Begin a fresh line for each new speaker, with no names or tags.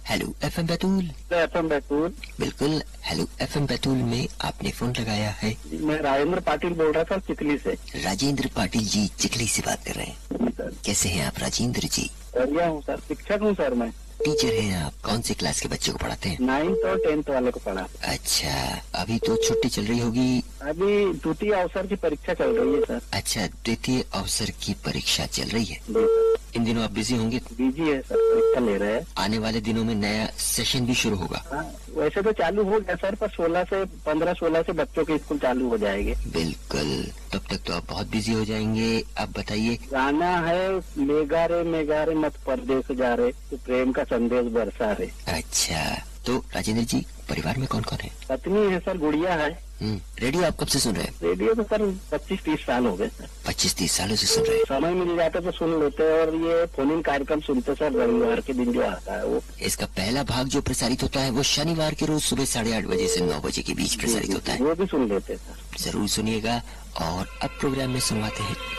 Hello FM Betul.
FM Betul.
बिल्कुल, hello FM Betul में आपने फोन लगाया है।
मैं राजेंद्र पाटिल बोल रहा था चिखली से।
राजेंद्र पाटिल जी चिखली से बात कर रहे हैं।
सर
कैसे हैं आप राजेंद्र जी?
बढ़िया हूँ सर, शिक्षक हूँ सर मैं।
टीचर हैं आप? कौन से क्लास के बच्चे को पढ़ाते हैं?
9th और 10th वाले को पढ़ा।
अच्छा, अभी तो छुट्टी चल रही होगी।
अभी द्वितीय अवसर की परीक्षा चल रही है सर।
अच्छा, द्वितीय अवसर की परीक्षा चल रही है।
जी सर।
इन दिनों आप बिजी होंगे?
बिजी है सर, परीक्षा ले रहे हैं।
आने वाले दिनों में नया सेशन भी शुरू होगा।
हाँ, वैसे तो चालू हो गया सर, पर 15-16 से बच्चों के स्कूल चालू हो जाएंगे।
बिल्कुल, तब तक तो आप बहुत बिजी हो जाएंगे। आप बताइए।
गाना है मेगा रे मत परदेस जा रे, तो प्रेम का संदेश बरसा रे।
अच्छा, तो राजेंद्र जी परिवार में कौन कौन है?
पत्नी है सर, गुड़िया है।
रेडियो आप कब से सुन रहे हैं?
रेडियो तो सर 25-30 साल हो गए सर।
25-30 सालों से सुन रहे हैं।
समय मिल जाता तो सुन लेते हैं, और ये फोन इन कार्यक्रम सुनते सर रविवार के दिन जो आता है वो।
इसका पहला भाग जो प्रसारित होता है वो शनिवार के रोज सुबह 8:30 बजे से 9 बजे के बीच प्रसारित होता है।
वो भी सुन लेते हैं सर।
जरूर सुनिएगा। और अब प्रोग्राम में सुनवाते हैं